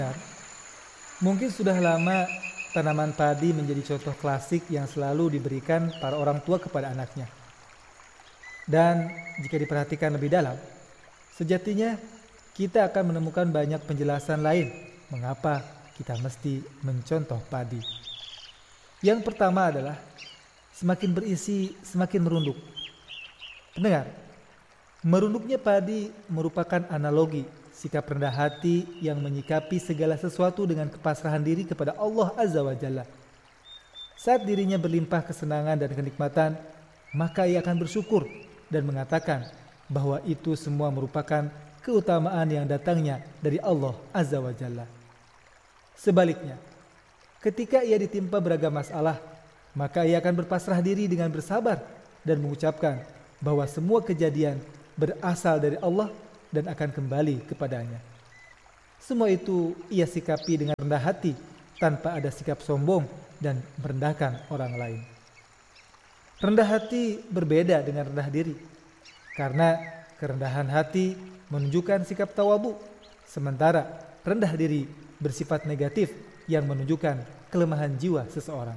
Mungkin sudah lama tanaman padi menjadi contoh klasik yang selalu diberikan para orang tua kepada anaknya. Dan jika diperhatikan lebih dalam, sejatinya kita akan menemukan banyak penjelasan lain mengapa kita mesti mencontoh padi. Yang pertama adalah semakin berisi semakin merunduk. Pendengar, merunduknya padi merupakan analogi sikap rendah hati yang menyikapi segala sesuatu dengan kepasrahan diri kepada Allah Azza wa Jalla. Saat dirinya berlimpah kesenangan dan kenikmatan, maka ia akan bersyukur dan mengatakan bahwa itu semua merupakan keutamaan yang datangnya dari Allah Azza wa Jalla. Sebaliknya, ketika ia ditimpa beragam masalah, maka ia akan berpasrah diri dengan bersabar dan mengucapkan bahwa semua kejadian berasal dari Allah dan akan kembali kepadanya. Semua itu ia sikapi dengan rendah hati tanpa ada sikap sombong dan merendahkan orang lain. Rendah hati berbeda dengan rendah diri, karena kerendahan hati menunjukkan sikap tawadhu, sementara rendah diri bersifat negatif yang menunjukkan kelemahan jiwa seseorang.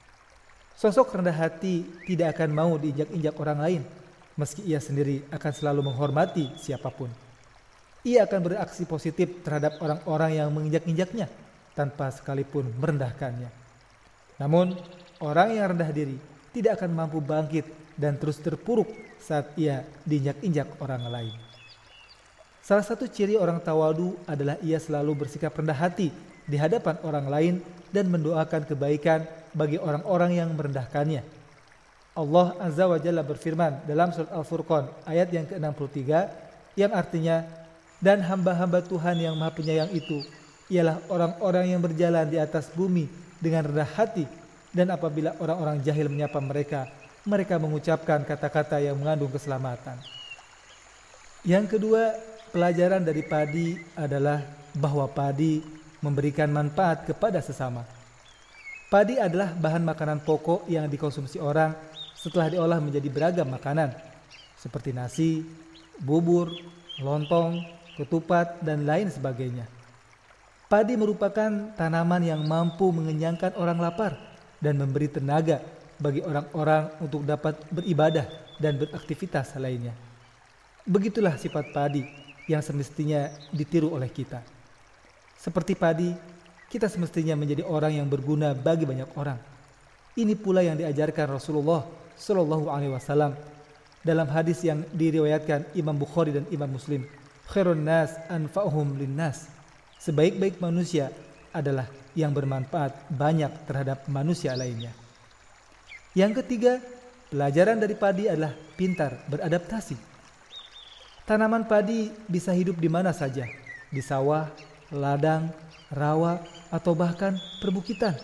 Sosok rendah hati tidak akan mau diinjak-injak orang lain, meski ia sendiri akan selalu menghormati siapapun. Ia akan bereaksi positif terhadap orang-orang yang menginjak-injaknya tanpa sekalipun merendahkannya. Namun, orang yang rendah diri tidak akan mampu bangkit dan terus terpuruk saat ia diinjak-injak orang lain. Salah satu ciri orang tawadu adalah ia selalu bersikap rendah hati di hadapan orang lain dan mendoakan kebaikan bagi orang-orang yang merendahkannya. Allah Azza wa Jalla berfirman dalam surat Al-Furqan ayat yang ke-63 yang artinya, dan hamba-hamba Tuhan yang Maha Penyayang itu ialah orang-orang yang berjalan di atas bumi dengan rendah hati, dan apabila orang-orang jahil menyapa mereka, mereka mengucapkan kata-kata yang mengandung keselamatan. Yang kedua, pelajaran dari padi adalah bahwa padi memberikan manfaat kepada sesama. Padi adalah bahan makanan pokok yang dikonsumsi orang setelah diolah menjadi beragam makanan seperti nasi, bubur, lontong, ketupat, dan lain sebagainya. Padi merupakan tanaman yang mampu mengenyangkan orang lapar dan memberi tenaga bagi orang-orang untuk dapat beribadah dan beraktivitas lainnya. Begitulah sifat padi yang semestinya ditiru oleh kita. Seperti padi, kita semestinya menjadi orang yang berguna bagi banyak orang. Ini pula yang diajarkan Rasulullah Shallallahu Alaihi Wasallam dalam hadis yang diriwayatkan Imam Bukhari dan Imam Muslim. Khairun nas anfa'uhum linnas. Sebaik-baik manusia adalah yang bermanfaat banyak terhadap manusia lainnya. Yang ketiga, pelajaran dari padi adalah pintar beradaptasi. Tanaman padi bisa hidup di mana saja, di sawah, ladang, rawa, atau bahkan perbukitan.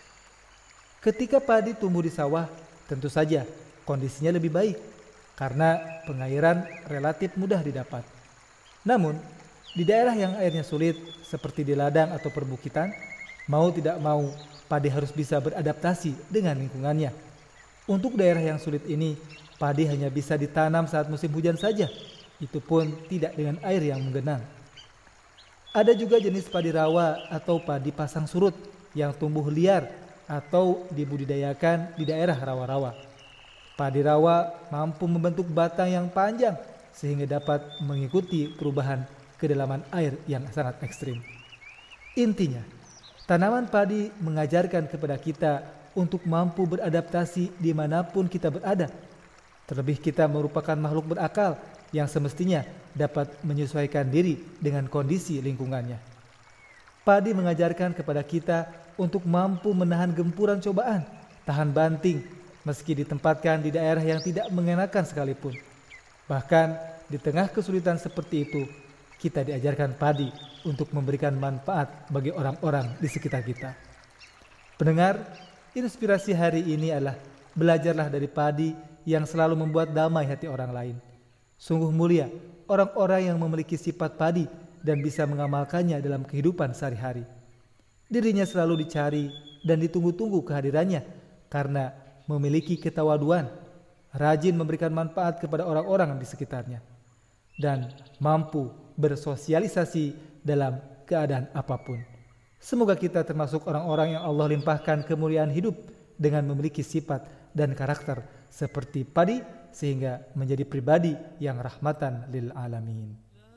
Ketika padi tumbuh di sawah, tentu saja kondisinya lebih baik karena pengairan relatif mudah didapat. Namun, di daerah yang airnya sulit seperti di ladang atau perbukitan, mau tidak mau padi harus bisa beradaptasi dengan lingkungannya. Untuk daerah yang sulit ini, padi hanya bisa ditanam saat musim hujan saja, itu pun tidak dengan air yang menggenang. Ada juga jenis padi rawa atau padi pasang surut yang tumbuh liar atau dibudidayakan di daerah rawa-rawa. Padi rawa mampu membentuk batang yang panjang sehingga dapat mengikuti perubahan kedalaman air yang sangat ekstrim. Intinya, tanaman padi mengajarkan kepada kita untuk mampu beradaptasi dimanapun kita berada. Terlebih kita merupakan makhluk berakal yang semestinya dapat menyesuaikan diri dengan kondisi lingkungannya. Padi mengajarkan kepada kita untuk mampu menahan gempuran cobaan, tahan banting, meski ditempatkan di daerah yang tidak mengenakan sekalipun. Bahkan di tengah kesulitan seperti itu, kita diajarkan padi untuk memberikan manfaat bagi orang-orang di sekitar kita. Pendengar, inspirasi hari ini adalah belajarlah dari padi yang selalu membuat damai hati orang lain. Sungguh mulia orang-orang yang memiliki sifat padi dan bisa mengamalkannya dalam kehidupan sehari-hari. Dirinya selalu dicari dan ditunggu-tunggu kehadirannya karena memiliki ketawaduan, rajin memberikan manfaat kepada orang-orang di sekitarnya, dan mampu bersosialisasi dalam keadaan apapun. Semoga kita termasuk orang-orang yang Allah limpahkan kemuliaan hidup dengan memiliki sifat dan karakter seperti padi sehingga menjadi pribadi yang rahmatan lil alamin.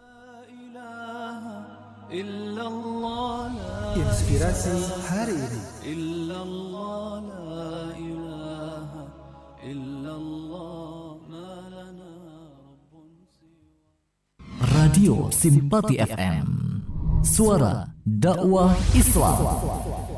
Inspirasi hari ini. Radio Simpati FM, suara dakwah Islam.